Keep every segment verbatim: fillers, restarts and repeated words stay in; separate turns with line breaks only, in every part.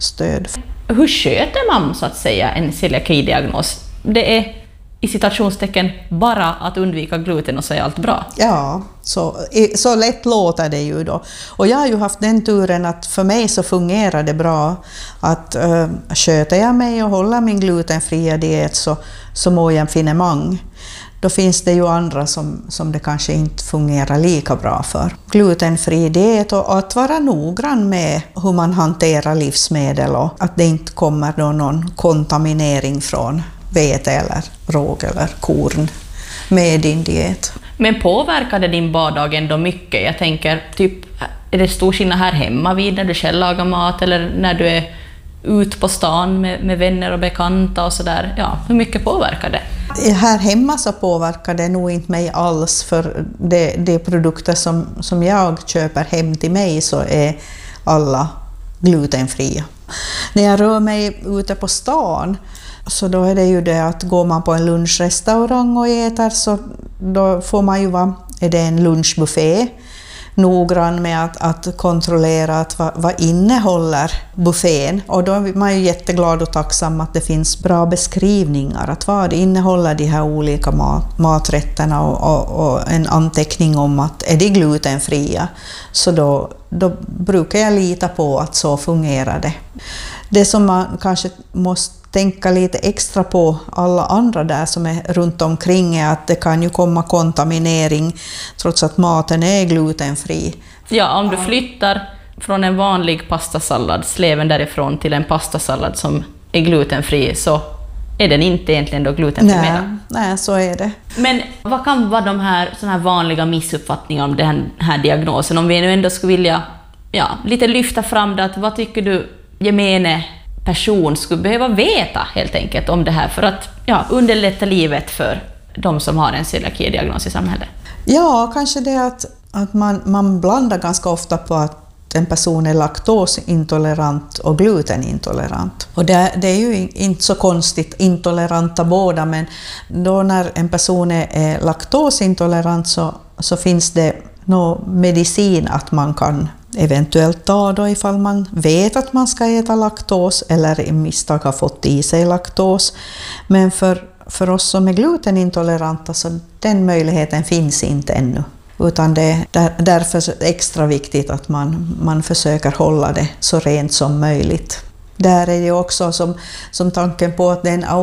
stöd.
Hur sköter man så att säga en celiaki-diagnos? Det är i citationstecken bara att undvika gluten och så är allt bra.
Ja, så, så lätt låter det ju då. Och jag har ju haft den turen att för mig så fungerar det bra att äh, sköter jag mig och håller min glutenfria diet så, så mår jag finemang. Då finns det ju andra som, som det kanske inte fungerar lika bra för. Glutenfri diet och att vara noggrann med hur man hanterar livsmedel och att det inte kommer då någon kontaminering från vete eller råg eller korn med din diet.
Men påverkar det din vardag ändå mycket? Jag tänker, typ, är det stor skillnad här hemma vid när du själv lagar mat eller när du är ut på stan med, med vänner och bekanta och sådär? Ja, hur mycket påverkar det?
Här hemma så påverkar det nog inte mig alls, för de, de produkter som, som jag köper hem till mig så är alla glutenfria. När jag rör mig ute på stan så då är det ju det att går man på en lunchrestaurang och äter så då får man ju vara, är det en lunchbuffé, noggrann med att, att kontrollera att vad, vad innehåller buffén. Och då är man ju jätteglad och tacksam att det finns bra beskrivningar, att vad innehåller de här olika mat, maträtterna och, och, och en anteckning om att är de glutenfria. Så då, då brukar jag lita på att så fungerar det. Det som man kanske måste tänka lite extra på alla andra där som är runt omkring är att det kan ju komma kontaminering trots att maten är glutenfri.
Ja, om du flyttar från en vanlig pastasallad, sleven därifrån till en pastasallad som är glutenfri så är den inte egentligen då glutenfri.
Nej, nej, så är det.
Men vad kan vara de här, såna här vanliga missuppfattningar om den här diagnosen? Om vi nu ändå skulle vilja ja, lite lyfta fram det, att vad tycker du gemene person skulle behöva veta helt enkelt om det här för att ja, underlätta livet för de som har en celiaki-diagnos i samhället?
Ja, kanske det att, att man, man blandar ganska ofta på att en person är laktosintolerant och glutenintolerant. Och det, det är ju inte så konstigt, intoleranta båda, men då när en person är, är laktosintolerant så, så finns det någon medicin att man kan eventuellt ta då ifall man vet att man ska äta laktos eller i misstag har fått i sig laktos. Men för, för oss som är glutenintoleranta så den möjligheten finns inte ännu. Utan det är där, därför extra viktigt att man, man försöker hålla det så rent som möjligt. Där är det också som, som tanken på att det är en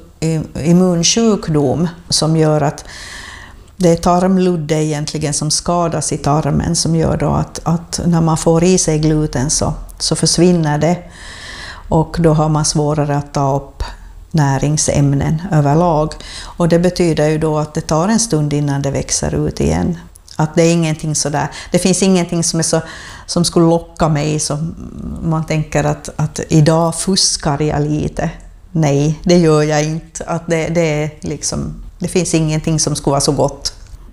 autoimmunsjukdom som gör att det är tarmludde egentligen som skadas i tarmen som gör då att, att när man får i sig gluten så, så försvinner det och då har man svårare att ta upp näringsämnen överlag. Och det betyder ju då att det tar en stund innan det växer ut igen. Att det är ingenting sådär, det finns ingenting som är så som skulle locka mig som man tänker att, att idag fuskar jag lite. Nej, det gör jag inte. Att det, det är liksom Det finns ingenting som skulle vara så gott.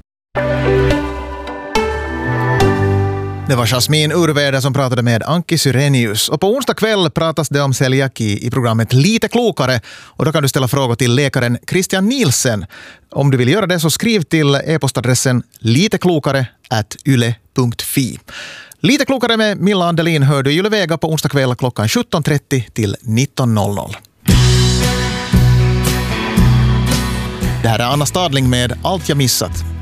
Det var Jasmin Urvede som pratade med Anki Syrenius. Och på onsdag kväll pratas det om celiaki i programmet Lite klokare. Och då kan du ställa frågor till läkaren Christian Nielsen. Om du vill göra det så skriv till e-postadressen liteklokare at yle punkt fi. Lite klokare med Milla Andelin hör du i Yle Vega på onsdag kväll klockan sjutton trettio till nitton noll noll. Det här är Anna Stadling med Allt jag missat.